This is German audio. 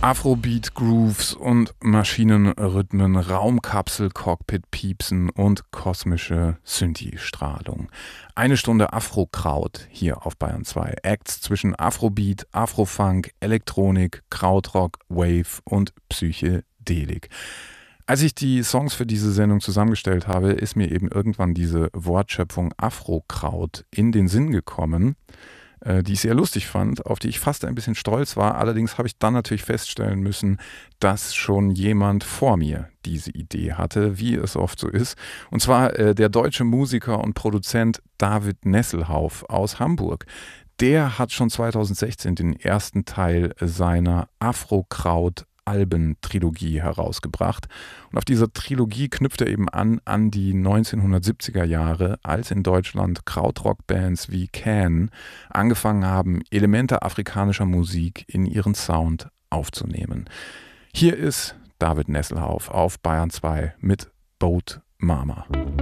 Afrobeat, Grooves und Maschinenrhythmen, Raumkapsel-Cockpit-Piepsen und kosmische Synthi-Strahlung. Eine Stunde Afro-Kraut hier auf Bayern 2. Acts zwischen Afrobeat, Afrofunk, Elektronik, Krautrock, Wave und Psychedelik. Als ich die Songs für diese Sendung zusammengestellt habe, ist mir eben irgendwann diese Wortschöpfung Afro-Kraut in den Sinn gekommen, die ich sehr lustig fand, auf die ich fast ein bisschen stolz war. Allerdings habe ich dann natürlich feststellen müssen, dass schon jemand vor mir diese Idee hatte, wie es oft so ist. Und zwar der deutsche Musiker und Produzent David Nesselhauf aus Hamburg. Der hat schon 2016 den ersten Teil seiner Afro-Kraut-Alben-Trilogie herausgebracht. Und auf dieser Trilogie knüpft er eben an die 1970er Jahre, als in Deutschland Krautrock-Bands wie Can angefangen haben, Elemente afrikanischer Musik in ihren Sound aufzunehmen. Hier ist David Nesselhauf auf Bayern 2 mit Boat Mama.